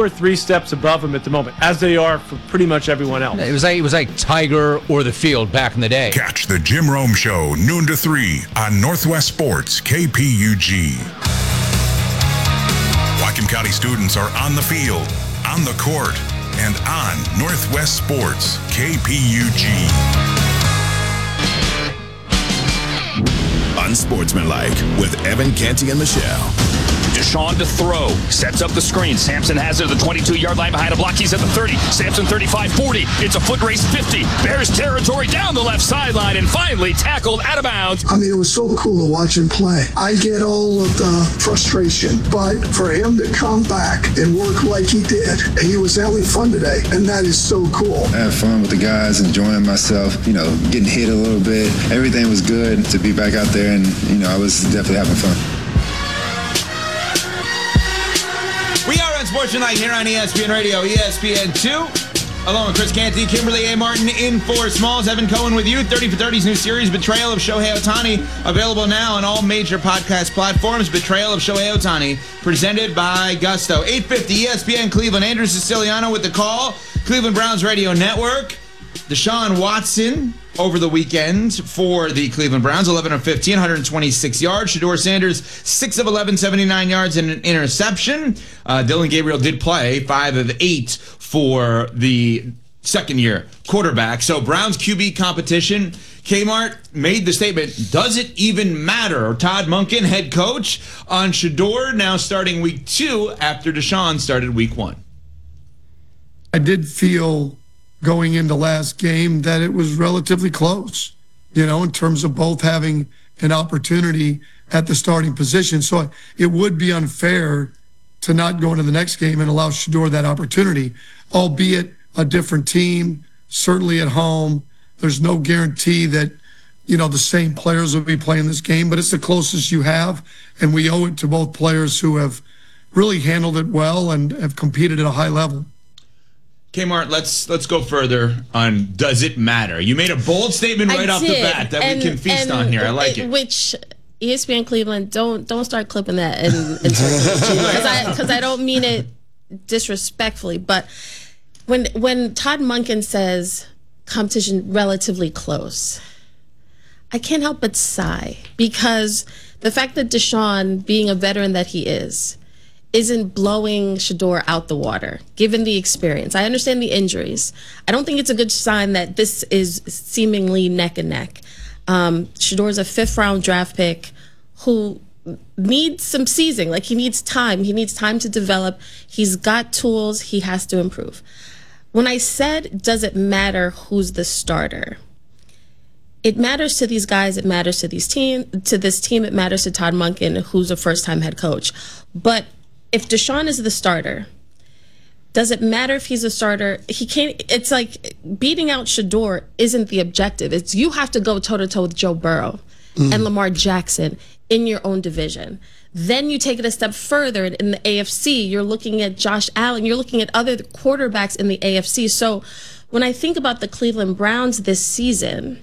or 3 steps above him at the moment, as they are for pretty much everyone else. It was like Tiger or the field back in the day. Catch the Jim Rome Show, noon to 3 on Northwest Sports, KPUG. Whatcom County students are on the field, on the court, and on Northwest Sports, KPUG. Unsportsmanlike with Evan Canty and Michelle. Deshaun to throw. Sets up the screen. Sampson has it at the 22-yard line behind a block. He's at the 30. Sampson 35, 40. It's a foot race 50. Bears territory down the left sideline and finally tackled out of bounds. I mean, it was so cool to watch him play. I get all of the frustration, but for him to come back and work like he did, he was having fun today, and that is so cool. I had fun with the guys, enjoying myself, getting hit a little bit. Everything was good to be back out there, and, I was definitely having fun. We are Unsportsmanlike here on ESPN Radio, ESPN2. Along with Chris Canty, Kimberly A. Martin in for Smalls. Evan Cohen with you. 30 for 30's new series, Betrayal of Shohei Ohtani. Available now on all major podcast platforms. Betrayal of Shohei Ohtani, presented by Gusto. 8:50 ESPN Cleveland. Andrew Siciliano with the call. Cleveland Browns Radio Network. Deshaun Watson over the weekend for the Cleveland Browns, 11 of 15, 126 yards. Shedeur Sanders, 6 of 11, 79 yards and an interception. Dylan Gabriel did play 5 of 8 for the second-year quarterback. So Browns QB competition. Kmart made the statement, does it even matter? Todd Monken, head coach, on Shedeur, now starting week 2 after Deshaun started week 1. I did feel going into last game that it was relatively close, in terms of both having an opportunity at the starting position. So it would be unfair to not go into the next game and allow Shedeur that opportunity, albeit a different team, certainly at home. There's no guarantee that, the same players will be playing this game, but it's the closest you have, and we owe it to both players who have really handled it well and have competed at a high level. Kmart, let's go further on does it matter? You made a bold statement right off the bat that we can feast on here. I like it. Which ESPN Cleveland, don't start clipping that because I don't mean it disrespectfully, but when Todd Monken says competition relatively close, I can't help but sigh, because the fact that Deshaun, being a veteran that he isn't blowing Shedeur out the water, given the experience. I understand the injuries. I don't think it's a good sign that this is seemingly neck and neck. Shedeur's a 5th-round draft pick who needs some seasoning. Like, he needs time. He needs time to develop. He's got tools. He has to improve. When I said, does it matter who's the starter? It matters to these guys. It matters to this team. It matters to Todd Monken, who's a first-time head coach. But if Deshaun is the starter, does it matter if he's a starter? He can't. It's like beating out Shedeur isn't the objective. It's you have to go toe-to-toe with Joe Burrow and Lamar Jackson in your own division. Then you take it a step further in the AFC. You're looking at Josh Allen. You're looking at other quarterbacks in the AFC. So when I think about the Cleveland Browns this season,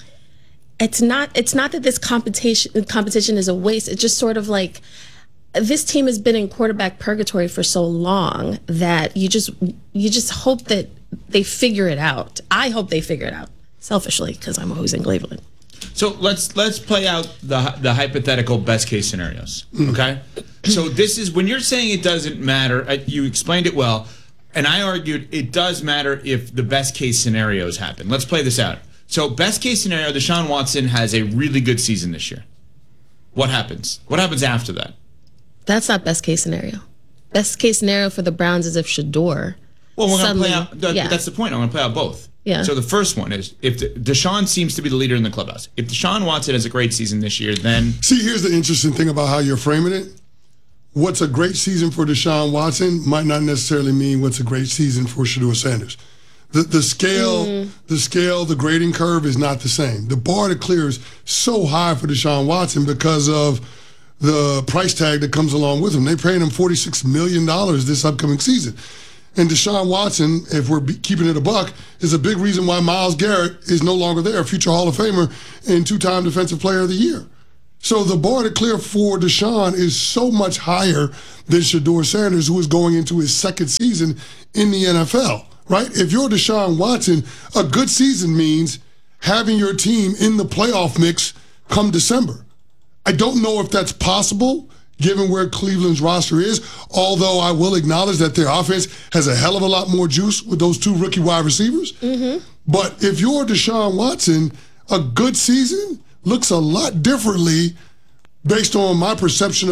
it's not that this competition is a waste. It's just sort of like, this team has been in quarterback purgatory for so long that you just hope that they figure it out. I hope they figure it out, selfishly, because I'm always in Cleveland. So let's play out the hypothetical best case scenarios. Okay, so this is when you're saying it doesn't matter. You explained it well, and I argued it does matter if the best case scenarios happen. Let's play this out. So best case scenario, Deshaun Watson has a really good season this year. What happens? What happens after that? That's not best case scenario. Best case scenario for the Browns is if Shedeur. Well, we're going to play out. That's the point. I'm going to play out both. Yeah. So the first one is if Deshaun seems to be the leader in the clubhouse. If Deshaun Watson has a great season this year, then see, here's the interesting thing about how you're framing it. What's a great season for Deshaun Watson might not necessarily mean what's a great season for Shedeur Sanders. The scale, the grading curve is not the same. The bar to clear is so high for Deshaun Watson because of the price tag that comes along with him. They're paying him $46 million this upcoming season. And Deshaun Watson, if we're keeping it a buck, is a big reason why Myles Garrett is no longer there, a future Hall of Famer and 2-time Defensive Player of the Year. So the bar to clear for Deshaun is so much higher than Shedeur Sanders, who is going into his second season in the NFL, right? If you're Deshaun Watson, a good season means having your team in the playoff mix come December. I don't know if that's possible given where Cleveland's roster is, although I will acknowledge that their offense has a hell of a lot more juice with those two rookie wide receivers. Mm-hmm. But if you're Deshaun Watson, a good season looks a lot differently based on my perception